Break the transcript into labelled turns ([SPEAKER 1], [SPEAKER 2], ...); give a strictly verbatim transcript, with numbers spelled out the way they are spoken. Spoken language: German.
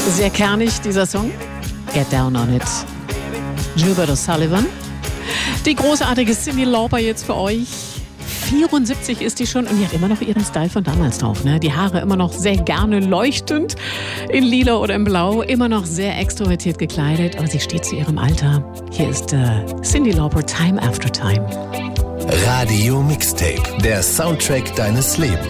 [SPEAKER 1] Sehr kernig, dieser Song. Get Down on It. Gilbert O'Sullivan. Die großartige Cyndi Lauper jetzt für euch. vierundsiebzig ist die schon und die hat immer noch ihren Style von damals drauf. Ne? Die Haare immer noch sehr gerne leuchtend in lila oder in blau. Immer noch sehr extrovertiert gekleidet, aber sie steht zu ihrem Alter. Hier ist äh, Cyndi Lauper, Time After Time.
[SPEAKER 2] Radio Mixtape, der Soundtrack deines Lebens.